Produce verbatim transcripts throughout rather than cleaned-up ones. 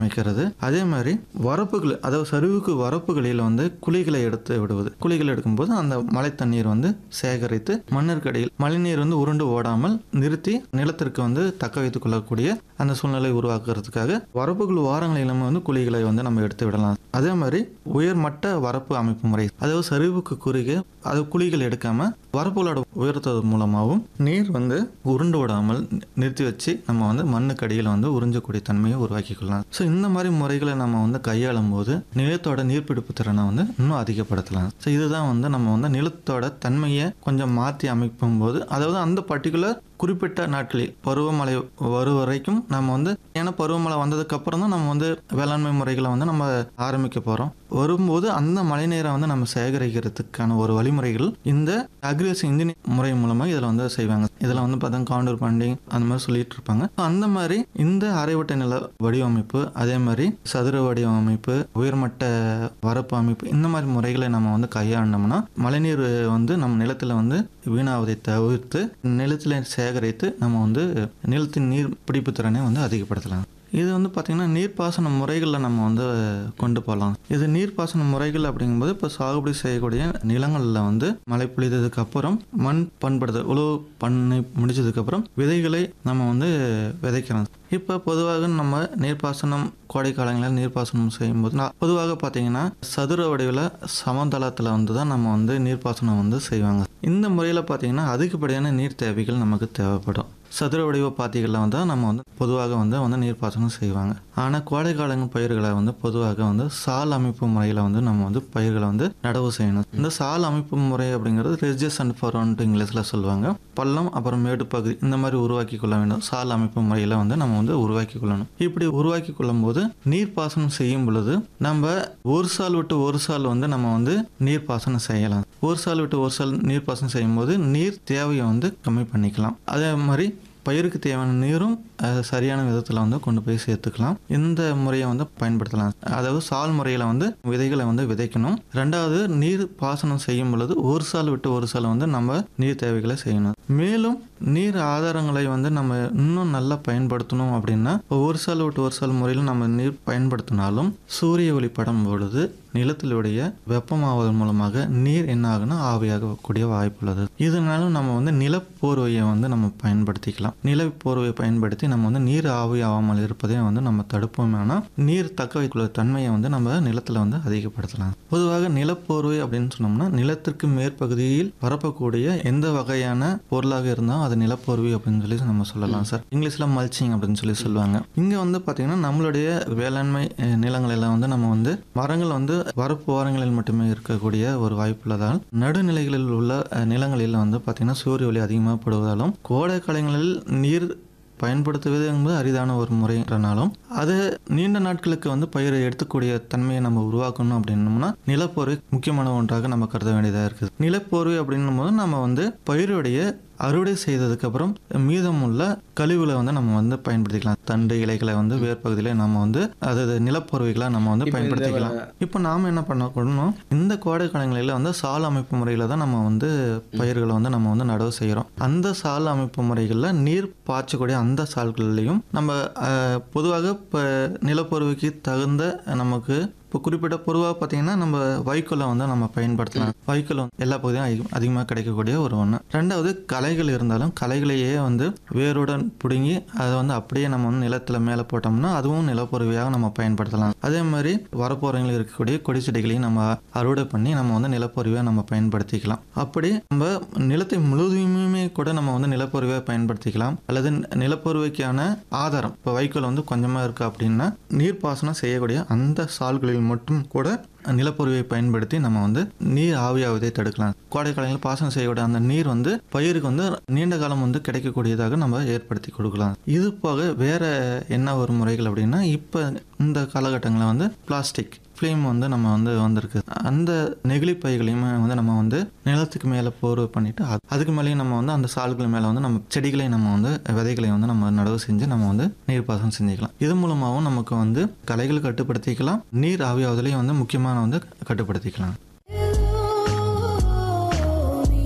அமைக்கிறது. அதே மாதிரி வரப்புகள், அதாவது சரிவுக்கு வரப்புகளில் வந்து குழிகளை எடுத்து விடுவது. குழிகள் எடுக்கும்போது அந்த மழை தண்ணீர் வந்து சேகரித்து மண்ணிற்கடியில் மழைநீர் வந்து உருண்டு ஓடாமல் நிறுத்தி நிலத்திற்கு வந்து தக்க வைத்துக் கொள்ளக்கூடிய அந்த சூழ்நிலை உருவாக்குறதுக்காக வரப்புகள் ஓரங்களிலும் வந்து குழிகளை வந்து நம்ம எடுத்து விடலாம். அதே மாதிரி உயர்மட்ட வரப்பு அமைப்பு முறை, அதாவது சரிவுக்கு குறுகே அது குழிகள் எடுக்காம வரப்புகளோட உயர்த்தது மூலமாகவும் நீர் வந்து உருண்டு விடாமல் நிறுத்தி வச்சு நம்ம வந்து மண்ணுக்கு அடியில் வந்து உறிஞ்சக்கூடிய தன்மையை உருவாக்கி கொள்ளலாம். ஸோ இந்த மாதிரி முறைகளை நம்ம வந்து கையாளும் போது நிலத்தோட நீர்பிடிப்பு திறனை வந்து இன்னும் அதிகப்படுத்தலாம். ஸோ இதுதான் வந்து நம்ம வந்து நிலத்தோட தன்மையை கொஞ்சம் மாற்றி அமைக்கும் போது, அதாவது அந்த பர்டிகுலர் குறிப்பிட்ட நாட்களில் பருவமழை வரும் வரைக்கும் நம்ம வந்து, ஏன்னா பருவமழை வந்ததுக்கு அப்புறம் தான் நம்ம வந்து வேளாண்மை முறைகளை வந்து நம்ம ஆரம்பிக்க போறோம். வரும்போது அந்த மழைநீரை வந்து நம்ம சேகரிக்கிறதுக்கான ஒரு வழிமுறைகள் இந்த அக்ரிகல்ச்சர் இன்ஜினியர் முறை மூலமா இதில் வந்து செய்வாங்க. இதில் வந்து பார்த்தா காண்டூர் பண்டிங் அந்த மாதிரி சொல்லிட்டு இருப்பாங்க. அந்த மாதிரி இந்த அரைவட்ட நில வடிவமைப்பு, அதே மாதிரி சதுர வடிவமைப்பு, உயர்மட்ட வரப்பு அமைப்பு, இந்த மாதிரி முறைகளை நம்ம வந்து கையாண்டோம்னா மழைநீர் வந்து நம்ம நிலத்தில் வந்து வீணாவதை தவிர்த்து நிலத்தில் சேகரித்து நம்ம வந்து நிலத்தின் நீர் பிடிப்பு திறனை வந்து அதிகப்படுத்தலாம். இது வந்து பார்த்திங்கன்னா நீர்ப்பாசன முறைகளில் நம்ம வந்து கொண்டு போகலாம். இது நீர்ப்பாசன முறைகள் அப்படிங்கும்போது இப்போ சாகுபடி செய்யக்கூடிய நிலங்களில் வந்து மழை பொழிந்ததுக்கு அப்புறம் மண் பண்படுதல் உழவு பண்ணி முடிச்சதுக்கப்புறம் விதைகளை நம்ம வந்து விதைக்கிறோம். இப்போ பொதுவாக நம்ம நீர்ப்பாசனம் கோடை காலங்களில் நீர்ப்பாசனம் செய்யும்போது நான் பொதுவாக பார்த்தீங்கன்னா சதுர வடிவில் சமதளத்தில் வந்து தான் நம்ம வந்து நீர்ப்பாசனம் வந்து செய்வாங்க. இந்த முறையில் பார்த்தீங்கன்னா அதிகப்படியான நீர் தேவைகள் நமக்கு தேவைப்படும். சதுர வடிவ பாத்திகளில் வந்து நம்ம வந்து பொதுவாக வந்து வந்து நீர்ப்பாசனம் செய்வாங்க. ஆனால் கோடை காலங்கள் பயிர்களை வந்து பொதுவாக வந்து சால் அமைப்பு முறையில் வந்து நம்ம வந்து பயிர்களை வந்து நடவு செய்யணும். இந்த சால் அமைப்பு முறை அப்படிங்கிறது ரெஜஸ் அண்ட் ஃபரோன்ட்டு இங்கிலீஷில் சொல்லுவாங்க. பள்ளம் அப்புறம் மேடு பகுதி இந்த மாதிரி உருவாக்கி கொள்ள வேண்டும். சால் அமைப்பு முறையில் வந்து நம்ம வந்து உருவாக்கி கொள்ளணும். இப்படி உருவாக்கி கொள்ளும் போது நீர்ப்பாசனம் செய்யும் பொழுது நம்ம ஒரு சால் விட்டு ஒரு சால் வந்து நம்ம வந்து நீர்ப்பாசனம் செய்யலாம். ஒரு சால் விட்டு ஒரு சால் நீர்ப்பாசனம் செய்யும் போது நீர் தேவையை வந்து கம்மி பண்ணிக்கலாம். அதே மாதிரி பயிருக்கு தேவையான நீரும் சரியான விதத்தில் வந்து கொண்டு போய் சேர்த்துக்கலாம். இந்த முறையை வந்து பயன்படுத்தலாம். அதாவது சால் முறையில் வந்து விதைகளை வந்து விதைக்கணும். ரெண்டாவது நீர் பாசனம் செய்யும் பொழுது ஒரு சால் விட்டு ஒரு சால் வந்து நம்ம நீர் தேவைகளை செய்யணும். மேலும் நீர் ஆதாரங்களை வந்து நம்ம இன்னும் நல்லா பயன்படுத்தணும் அப்படின்னா ஒரு சால் விட்டு ஒரு சால் முறையில் நம்ம நீர் பயன்படுத்தினாலும் சூரிய ஒளி படும் பொழுது நிலத்திலுடைய வெப்பமாவதன் மூலமாக நீர் என்ன ஆகுனா ஆவியாகக்கூடிய வாய்ப்பு உள்ளது. இதனால நம்ம வந்து நிலப்போர்வையை வந்து நம்ம பயன்படுத்திக்கலாம். நிலப்போர்வையை பயன்படுத்தி நம்ம வந்து நீர் ஆவி ஆகாமல் இருப்பதை வந்து நம்ம தடுப்போம்னா நீர் தக்க வைத்துள்ள தன்மையை வந்து நம்ம நிலத்தில் வந்து அதிகப்படுத்தலாம். பொதுவாக நிலப்போர்வை அப்படின்னு சொன்னோம்னா நிலத்திற்கு மேற்பகுதியில் பரப்பக்கூடிய எந்த வகையான பொருளாக இருந்தாலும் அது நிலப்போர்வை அப்படின்னு சொல்லி நம்ம சொல்லலாம் சார். இங்கிலீஷ்ல மல்ச்சிங் அப்படின்னு சொல்லி சொல்லுவாங்க. இங்க வந்து பாத்தீங்கன்னா நம்மளுடைய வேளாண்மை நிலங்கள் எல்லாம் வந்து நம்ம வந்து மரங்கள் வந்து வரப்பு ஓரங்களில் மட்டுமே இருக்கக்கூடிய ஒரு வாய்ப்பு உள்ளதால் நடுநிலைகளில் உள்ள நிலங்களில் வந்து பாத்தீங்கன்னா சூரிய ஒளி அதிகமாக படுவதாலும் கோடை காலங்களில் நீர் பயன்படுத்துவது என்பது அரிதான ஒரு முறைன்றனாலும் அது நீண்ட நாட்களுக்கு வந்து பயிரை எடுத்துக்கூடிய தன்மையை நம்ம உருவாக்கணும் அப்படின்னோம்னா நிலப்போர்வை முக்கியமான ஒன்றாக நம்ம கருத வேண்டியதாக இருக்குது. நிலப்போர்வை அப்படின்னும் போது நம்ம வந்து பயிருடைய அறுவடை செய்ததுக்கு அப்புறம் மீதமுள்ள கழிவுகளை வந்து நம்ம வந்து பயன்படுத்திக்கலாம். தண்டு இலைகளை வந்து வேர்பகுதியில நம்ம வந்து அதாவது நிலப்போர்வைகளை நம்ம வந்து பயன்படுத்திக்கலாம். இப்போ நாம என்ன பண்ணணும், இந்த கோடை காலங்களில வந்து சால் அமைப்பு முறையில தான் நம்ம வந்து பயிர்களை வந்து நம்ம வந்து நடவு செய்யறோம். அந்த சால் அமைப்பு முறைகளில் நீர் பாய்ச்சக்கூடிய அந்த சால்கள்லையும் நம்ம பொதுவாக இப்போ நிலப்போர்வைக்கு தகுந்த நமக்கு இப்போ குறிப்பிட்ட பொதுவாக பார்த்தீங்கன்னா நம்ம வைக்கோலை வந்து நம்ம பயன்படுத்தலாம். வைக்கோல் வந்து எல்லா பகுதியும் அதிகமாக கிடைக்கக்கூடிய ஒரு ஒன்று. ரெண்டாவது களைகள் இருந்தாலும் களைகளையே வந்து வேருடன் பிடுங்கி அதை வந்து அப்படியே நம்ம வந்து நிலத்தில் மேலே போட்டோம்னா அதுவும் நிலப்பொருவையாக நம்ம பயன்படுத்தலாம். அதே மாதிரி வரப்போரங்களில் இருக்கக்கூடிய கொடி செடிகளையும் நம்ம அறுவடை பண்ணி நம்ம வந்து நிலப்பொருவையாக நம்ம பயன்படுத்திக்கலாம். அப்படி நம்ம நிலத்தை முழுவதுமே கூட நம்ம வந்து நிலப்பொருவையாக பயன்படுத்திக்கலாம். அல்லது நிலப்பொருவைக்கான ஆதாரம் இப்போ வைக்கோல் வந்து கொஞ்சமாக இருக்குது அப்படின்னா நீர்ப்பாசனம் செய்யக்கூடிய அந்த சால்களில் மட்டும் கூட நிலப்பொருவை பயன்படுத்தி நம்ம வந்து நீர் ஆவியாவதை தடுக்கலாம். கோடை காலங்களில் பாசனம் செய்யக்கூடிய அந்த நீர் வந்து பயிருக்கு வந்து நீண்ட காலம் வந்து கிடைக்கக்கூடியதாக நம்ம ஏற்படுத்தி கொடுக்கலாம். இது போக வேற என்ன ஒரு முறைகள் அப்படின்னா இப்போ இந்த காலகட்டங்களில் வந்து பிளாஸ்டிக் ஃப்ளேம் வந்து நம்ம வந்து வந்திருக்கு. அந்த நெகிழி பைகளையுமே வந்து நம்ம வந்து நிலத்துக்கு மேலே போர்வை பண்ணிட்டு அதுக்கு மேலேயும் நம்ம வந்து அந்த சால்கள் மேலே வந்து நம்ம செடிகளை நம்ம வந்து விதைகளை வந்து நம்ம நடவு செஞ்சு நம்ம வந்து நீர்ப்பாசனம் செஞ்சுக்கலாம். இது மூலமாகவும் நமக்கு வந்து களைகளை கட்டுப்படுத்திக்கலாம். நீர் ஆவியாவதிலையும் வந்து முக்கியமான வந்து கட்டுப்படுத்திக்கலாம்.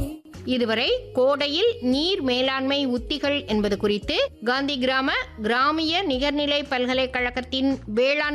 இதுவரை கோடையில் நீர் மேலாண்மை உத்திகள் என்பது குறித்து காந்தி கிராம கிராமிய நிகர்நிலை பல்கலைக்கழகத்தின் வேளாண்